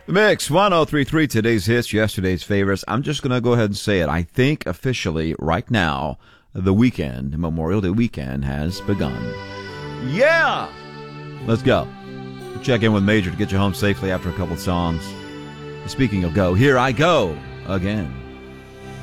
Mix 1033, today's hits, yesterday's favorites. I'm just going to go ahead and say it. I think officially right now, the weekend, Memorial Day weekend, has begun. Yeah! Let's go. Check in with Major to get you home safely after a couple songs. Speaking of go, here I go again.